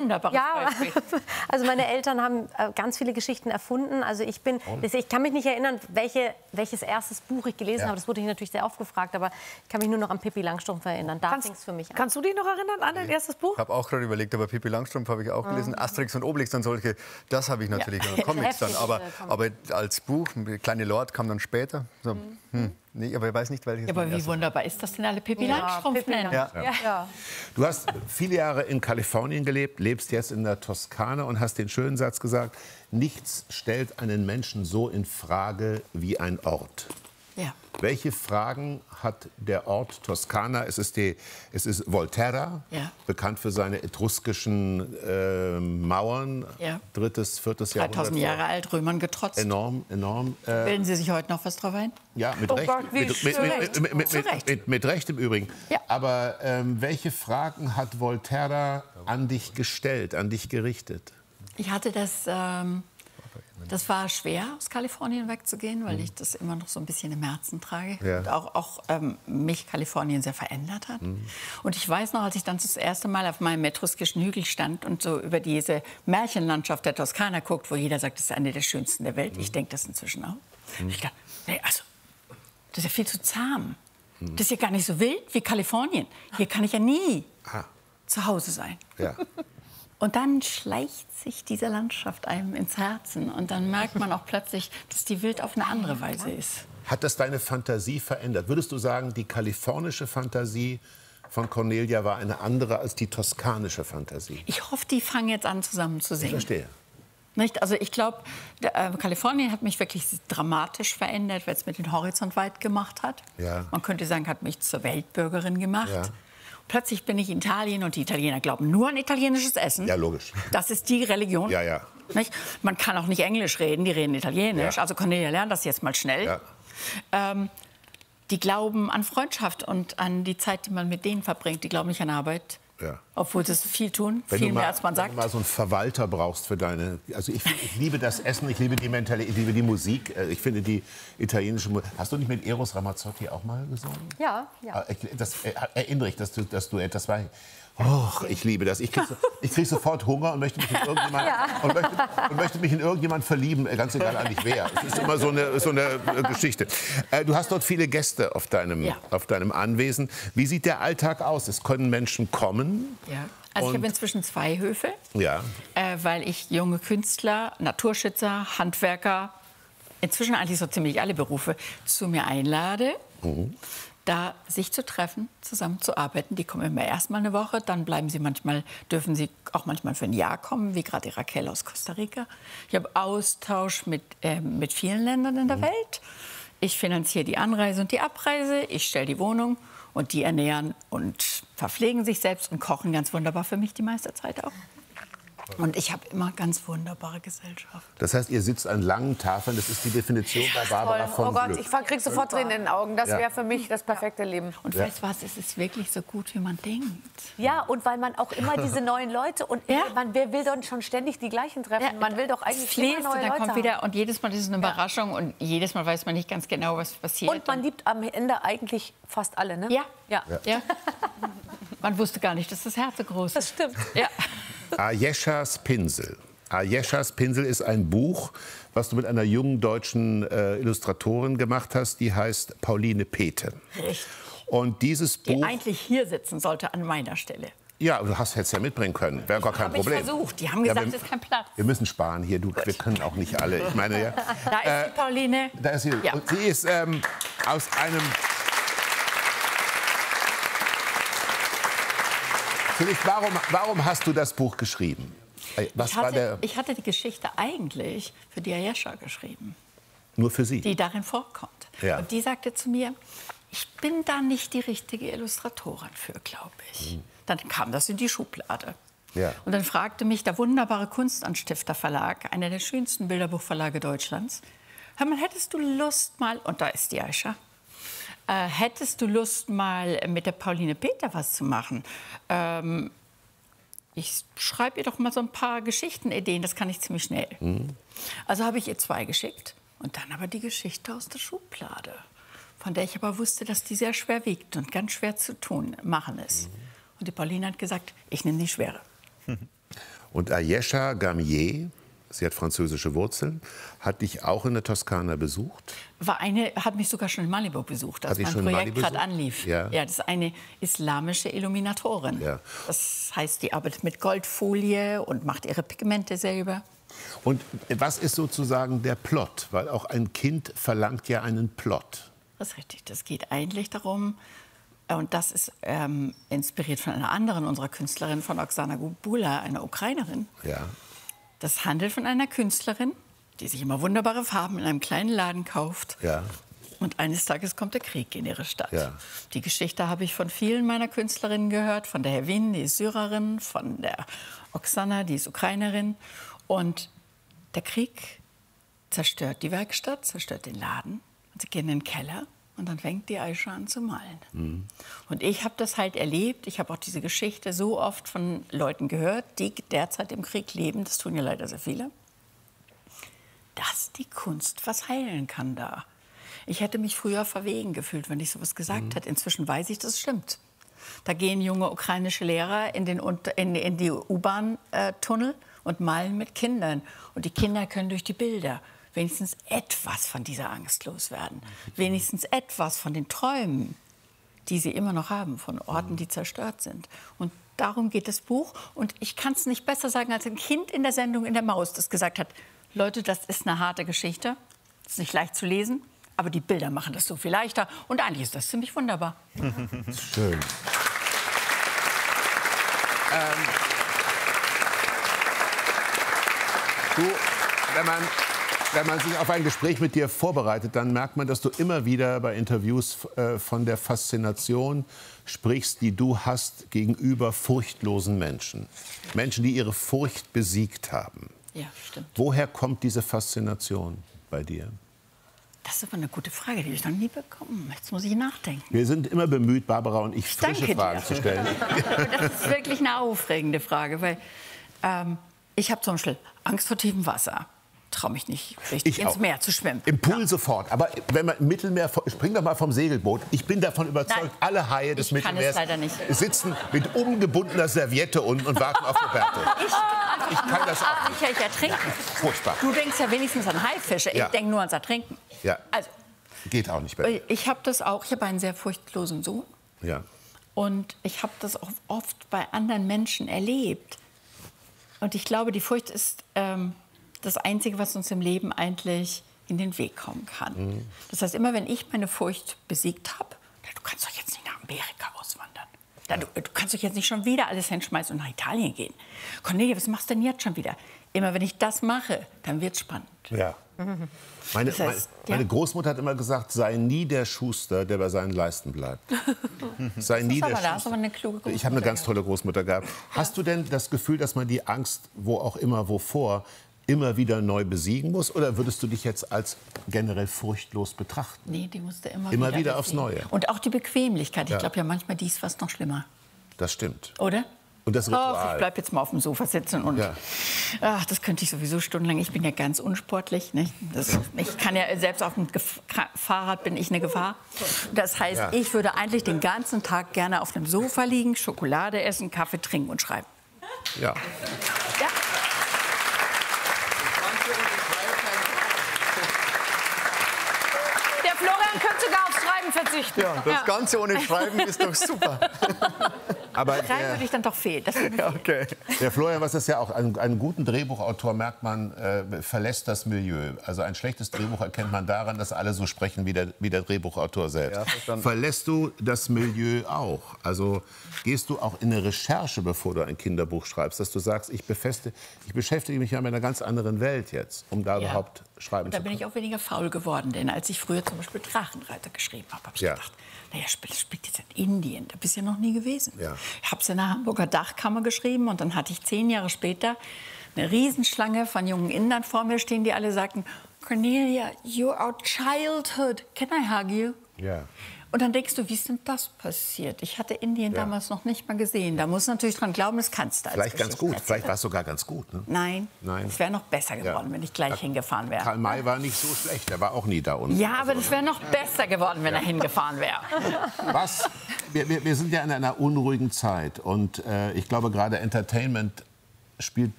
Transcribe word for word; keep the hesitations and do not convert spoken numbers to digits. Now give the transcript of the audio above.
wunderbares Ja, Beispiel. also meine Eltern haben äh, ganz viele Geschichten erfunden. Also ich bin, ich kann mich nicht erinnern, welche, welches erstes Buch ich gelesen Ja. habe. Das wurde ich natürlich sehr oft gefragt, aber ich kann mich nur noch an Pippi Langstrumpf erinnern. Da fing es für mich an. Kannst du dich noch erinnern an dein erstes Buch? Ich habe auch gerade überlegt, aber Pippi Langstrumpf habe ich auch gelesen. Asterix und Obelix dann solche, das habe ich natürlich Ja. noch Comics dann. Heftig, Aber, äh, Comics. aber als Buch, Kleine Lord kam dann später. So, hm, nee, aber ich weiß nicht, welches. Ja, aber mein wie erstes wunderbar ist das denn, alle Pippi Ja, Langstrumpf Pippi nennen? Ja. Ja. Ja. Du hast viele Jahre in Kalifornien gelebt, lebst jetzt in der Toskana und hast den schönen Satz gesagt, nichts stellt einen Menschen so in Frage wie ein Ort. Ja. Welche Fragen hat der Ort Toskana? Es ist, die, es ist Volterra, Ja. bekannt für seine etruskischen äh, Mauern, Ja. drittes, viertes Jahrhundert. dreitausend Jahre alt, Römern getrotzt. Enorm, enorm. Äh, Bilden Sie sich heute noch was drauf ein? ja, mit Oh Recht. Gott, wie mit, mit, schön. mit, mit, mit, Zu Recht. mit, mit Recht im Übrigen. Ja. Aber ähm, welche Fragen hat Volterra an dich gestellt, an dich gerichtet? Ich hatte das, ähm, das war schwer, aus Kalifornien wegzugehen, weil ich das immer noch so ein bisschen im Herzen trage. Ja. Und auch, auch ähm, mich Kalifornien sehr verändert hat. Und ich weiß noch, als ich dann das erste Mal auf meinem etruskischen Hügel stand und so über diese Märchenlandschaft der Toskana guckt, wo jeder sagt, das ist eine der schönsten der Welt. Ich denke das inzwischen auch. Ich dachte, nee, also, das ist ja viel zu zahm. Das ist ja gar nicht so wild wie Kalifornien. Hier kann ich ja nie Ah, zu Hause sein. ja. Und dann schleicht sich diese Landschaft einem ins Herzen. Und dann merkt man auch plötzlich, dass die Welt auf eine andere Weise ist. Hat das deine Fantasie verändert? Würdest du sagen, die kalifornische Fantasie von Cornelia war eine andere als die toskanische Fantasie? Ich hoffe, die fangen jetzt an, zusammen zu Ich singen. verstehe. Nicht? Also ich glaube, äh, Kalifornien hat mich wirklich dramatisch verändert, weil es mir den Horizont weit gemacht hat. Ja. Man könnte sagen, hat mich zur Weltbürgerin gemacht. Ja. Plötzlich bin ich in Italien und die Italiener glauben nur an italienisches Essen. Ja, logisch. Das ist die Religion. Ja, ja. Nicht? Man kann auch nicht Englisch reden, die reden Italienisch. Ja. Also Cornelia lernt das jetzt mal schnell. Ja. Ähm, die glauben an Freundschaft und an die Zeit, die man mit denen verbringt. Die glauben nicht an Arbeit. Ja. Obwohl sie viel tun, Wenn viel du mehr mal, als man wenn sagt. du mal so einen Verwalter brauchst für deine... Also ich, ich liebe das Essen, ich liebe die Mentalität, ich liebe die Musik. äh, Ich finde die italienische Musik... Hast du nicht mit Eros Ramazzotti auch mal gesungen? Ja, ja. Ah, ich- Das äh, erinnere ich, dass du, dass du etwas weißt. Och, ich liebe das. Ich kriege so, ich krieg sofort Hunger und möchte mich in irgendjemand, und möchte, und möchte mich in irgendjemand verlieben, äh, ganz egal eigentlich wer. Es ist immer so eine, so eine äh, Geschichte. Äh, du hast dort viele Gäste auf deinem, Ja. auf deinem Anwesen. Wie sieht der Alltag aus? Es können Menschen kommen. Ja. Also ich Und- habe inzwischen zwei Höfe, Ja. äh, weil ich junge Künstler, Naturschützer, Handwerker, inzwischen eigentlich so ziemlich alle Berufe, zu mir einlade, da sich zu treffen, zusammen zu arbeiten. Die kommen immer erst mal eine Woche, dann bleiben sie manchmal, dürfen sie auch manchmal für ein Jahr kommen, wie gerade die Raquel aus Costa Rica. Ich habe Austausch mit, äh, mit vielen Ländern in der Welt. Ich finanziere die Anreise und die Abreise, ich stelle die Wohnung und die ernähren und verpflegen sich selbst und kochen ganz wunderbar für mich die meiste Zeit auch. Und ich habe immer ganz wunderbare Gesellschaft. Das heißt, ihr sitzt an langen Tafeln. Das ist die Definition bei Barbara Toll. von Oh Gott, Glück. ich krieg sofort Tränen in den Augen. Das Ja. wäre für mich das perfekte Leben. Und Ja. weißt du was, es ist wirklich so gut, wie man denkt. Ja, und weil man auch immer diese neuen Leute und Ja. man, wer will doch schon ständig die gleichen treffen? Man will doch eigentlich immer Fließt neue und dann Leute kommt haben. wieder und jedes Mal ist es eine Überraschung und jedes Mal weiß man nicht ganz genau, was passiert. Und man liebt am Ende eigentlich fast alle, ne? ja, Ja. ja. Man wusste gar nicht, dass das Herz so groß ist. Das stimmt. Ja. Ayeschas Pinsel. Ayeschas Pinsel ist ein Buch, was du mit einer jungen deutschen äh, Illustratorin gemacht hast, die heißt Pauline Pethe. Richtig. Und dieses Die Buch, eigentlich hier sitzen sollte an meiner Stelle. ja, du hast hättest ja mitbringen können, wäre gar kein Habe ich Problem. versucht. Die haben gesagt, ja, es wir, ist kein Platz. wir müssen sparen hier, du, wir können auch nicht alle. Ich meine, ja, Da ist die Pauline. da ist sie. Ja. Und sie ist ähm, aus einem. Zunächst, warum, warum hast du das Buch geschrieben? Was Ich war hatte, der? ich hatte die Geschichte eigentlich für die Ayesha geschrieben, Nur für sie. die darin vorkommt. Ja. Und die sagte zu mir, ich bin da nicht die richtige Illustratorin für, glaube ich. Dann kam das in die Schublade. Ja. Und dann fragte mich der wunderbare Kunstanstifter Verlag, einer der schönsten Bilderbuchverlage Deutschlands, hör mal, hättest du Lust mal, und da ist die Ayesha, äh, hättest du Lust mal mit der Pauline Pethe was zu machen? Ähm, ich schreibe ihr doch mal so ein paar Geschichtenideen, das kann ich ziemlich schnell. Also habe ich ihr zwei geschickt und dann aber die Geschichte aus der Schublade, von der ich aber wusste, dass die sehr schwer wiegt und ganz schwer zu tun, machen ist. Und die Pauline hat gesagt, ich nehme die schwere. Und Ayesha Gamier, sie hat französische Wurzeln, hat dich auch in der Toskana besucht? War eine, hat mich sogar schon in Malibu besucht, als mein Projekt gerade anlief. Ja. ja, das ist eine islamische Illuminatorin. Ja. Das heißt, die arbeitet mit Goldfolie und macht ihre Pigmente selber. Und was ist sozusagen der Plot? Weil auch ein Kind verlangt ja einen Plot. Das ist richtig. Das geht eigentlich darum, und das ist ähm, inspiriert von einer anderen unserer Künstlerinnen, von Oksana Gubula, einer Ukrainerin. Ja. Das handelt von einer Künstlerin, die sich immer wunderbare Farben in einem kleinen Laden kauft. Ja. Und eines Tages kommt der Krieg in ihre Stadt. Ja. Die Geschichte habe ich von vielen meiner Künstlerinnen gehört. Von der Herwin, die ist Syrerin, von der Oksana, die ist Ukrainerin. Und der Krieg zerstört die Werkstatt, zerstört den Laden. Und sie gehen in den Keller und dann fängt die Ayesha an zu malen. Mhm. Und ich habe das halt erlebt. Ich habe auch diese Geschichte so oft von Leuten gehört, die derzeit im Krieg leben. Das tun ja leider sehr viele. Dass die Kunst was heilen kann da. Ich hätte mich früher verwegen gefühlt, wenn ich sowas gesagt mhm. hätte. Inzwischen weiß ich, das stimmt. Da gehen junge ukrainische Lehrer in, den, in, in die U-Bahn-Tunnel und malen mit Kindern. Und die Kinder können durch die Bilder wenigstens etwas von dieser Angst loswerden. Wenigstens etwas von den Träumen, die sie immer noch haben, von Orten, die zerstört sind. Und darum geht das Buch. Und ich kann es nicht besser sagen, als ein Kind in der Sendung in der Maus, das gesagt hat, Leute, das ist eine harte Geschichte, das ist nicht leicht zu lesen, aber die Bilder machen das so viel leichter. Und eigentlich ist das ziemlich wunderbar. Schön. ähm, du, wenn man, wenn man sich auf ein Gespräch mit dir vorbereitet, dann merkt man, dass du immer wieder bei Interviews äh, von der Faszination sprichst, die du hast gegenüber furchtlosen Menschen. Menschen, die ihre Furcht besiegt haben. Ja, stimmt. Woher kommt diese Faszination bei dir? Das ist aber eine gute Frage, die habe ich noch nie bekommen. Jetzt muss ich nachdenken. Wir sind immer bemüht, Barbara und ich, frische Danke Fragen dir. zu stellen. Das ist wirklich eine aufregende Frage, weil ähm, ich habe zum Beispiel Angst vor tiefem Wasser. Traue mich nicht richtig Ich ins auch. Meer zu schwimmen. Im Pool Ja. sofort. Aber wenn man im Mittelmeer, spring doch mal vom Segelboot. Ich bin davon überzeugt, Nein, alle Haie des ich kann es Mittelmeers leider nicht. sitzen mit umgebundener Serviette unten und warten auf Roberto. Ich, Ich kann das auch nicht. Ich ertrinken. Furchtbar. Du denkst ja wenigstens an Haifische. Ja. Ich denke nur ans Ertrinken. Ja. Also, Geht auch nicht besser. ich habe das auch. Ich habe einen sehr furchtlosen Sohn. Ja. Und ich habe das auch oft bei anderen Menschen erlebt. Und ich glaube, die Furcht ist ähm, das Einzige, was uns im Leben eigentlich in den Weg kommen kann. Mhm. Das heißt, immer wenn ich meine Furcht besiegt habe, du kannst doch jetzt nicht nach Amerika auswandern. Da, du, du kannst doch jetzt nicht schon wieder alles hinschmeißen und nach Italien gehen. Cornelia, was machst du denn jetzt schon wieder? Immer wenn ich das mache, dann wird's spannend. Ja. Meine, Das heißt, meine, meine ja. Großmutter hat immer gesagt, sei nie der Schuster, der bei seinen Leisten bleibt. Sei nie aber der da hast du aber eine Schuster. kluge Ich habe eine Großmutter ganz tolle Großmutter gehabt. Hast du denn das Gefühl, dass man die Angst, wo auch immer, wovor, immer wieder neu besiegen muss? Oder würdest du dich jetzt als generell furchtlos betrachten? Nee, die musste immer, Immer wieder, wieder aufs besiegen. Neue. Und auch die Bequemlichkeit. Ja. Ich glaube ja manchmal, die ist fast noch schlimmer. Das stimmt. Oder? Und das Ach, Ritual. ich bleib jetzt mal auf dem Sofa sitzen und Ja. ach, das könnte ich sowieso stundenlang. Ich bin ja ganz unsportlich. Nicht? Das, ich kann ja selbst auf dem Gef Fahrrad bin ich eine Gefahr. Das heißt, Ja. ich würde eigentlich den ganzen Tag gerne auf einem Sofa liegen, Schokolade essen, Kaffee trinken und schreiben. Ja. Ja. Der Florian könnte sogar aufs Schreiben verzichten. Ja, das Ganze ohne Schreiben ist doch super. Aber Schreiben der, würde ich dann doch fehlen. Das würde mir fehlen. Okay. der Florian, was ist ja auch, einen, einen guten Drehbuchautor merkt man, äh, verlässt das Milieu. Also ein schlechtes Drehbuch erkennt man daran, dass alle so sprechen wie der, wie der Drehbuchautor selbst. Ja, verstanden. Verlässt du das Milieu auch? Also gehst du auch in eine Recherche, bevor du ein Kinderbuch schreibst, dass du sagst, ich, befeste, ich beschäftige mich ja mit einer ganz anderen Welt jetzt, um da Ja. überhaupt schreiben Und da zu bin können? ich auch weniger faul geworden, denn als ich früher zum Beispiel Drachenreiter geschrieben habe, habe ich Ja. gedacht, naja, das spielt jetzt in Indien, da bist du ja noch nie gewesen. Ja. Ich habe es in der Hamburger Dachkammer geschrieben und dann hatte ich zehn Jahre später eine Riesenschlange von jungen Indern vor mir stehen, die alle sagten, Cornelia, you're our childhood, can I hug you? Ja. Und dann denkst du, wie ist denn das passiert? Ich hatte Indien Ja. damals noch nicht mal gesehen. Da musst du natürlich dran glauben, das kannst du als Vielleicht ganz gut, Geschichten vielleicht war erzählen. es sogar ganz gut. Ne? Nein, Nein. es wäre noch besser geworden, Ja. wenn ich gleich Ja. hingefahren wäre. Karl May war nicht so schlecht, er war auch nie da unten. Ja, aber das wäre noch besser geworden, wenn er hingefahren wäre. Was? Wir, wir, wir sind ja in einer unruhigen Zeit und äh, ich glaube gerade Entertainment spielt